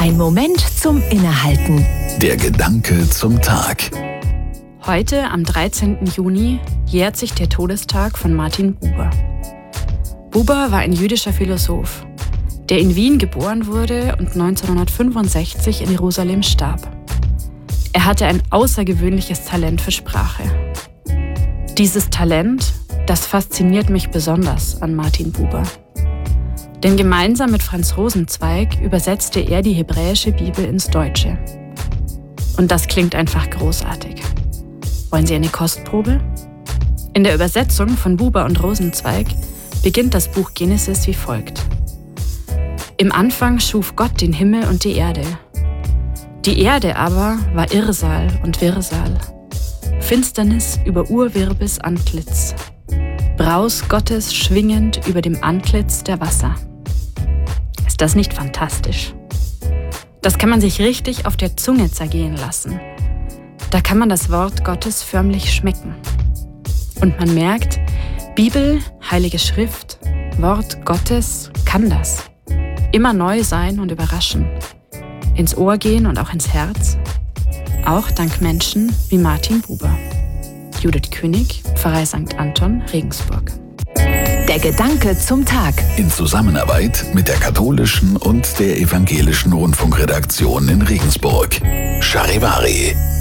Ein Moment zum Innehalten. Der Gedanke zum Tag. Heute, am 13. Juni, jährt sich der Todestag von Martin Buber. Buber war ein jüdischer Philosoph, der in Wien geboren wurde und 1965 in Jerusalem starb. Er hatte ein außergewöhnliches Talent für Sprache. Dieses Talent, das fasziniert mich besonders an Martin Buber. Denn gemeinsam mit Franz Rosenzweig übersetzte er die hebräische Bibel ins Deutsche. Und das klingt einfach großartig. Wollen Sie eine Kostprobe? In der Übersetzung von Buber und Rosenzweig beginnt das Buch Genesis wie folgt. Im Anfang schuf Gott den Himmel und die Erde. Die Erde aber war Irrsal und Wirrsal. Finsternis über Urwirbes Antlitz. Braus Gottes schwingend über dem Antlitz der Wasser. Ist das nicht fantastisch? Das kann man sich richtig auf der Zunge zergehen lassen. Da kann man das Wort Gottes förmlich schmecken. Und man merkt, Bibel, Heilige Schrift, Wort Gottes kann das. Immer neu sein und überraschen. Ins Ohr gehen und auch ins Herz. Auch dank Menschen wie Martin Buber. Judith König, Pfarrei St. Anton, Regensburg. Der Gedanke zum Tag. In Zusammenarbeit mit der katholischen und der evangelischen Rundfunkredaktion in Regensburg. Charivari.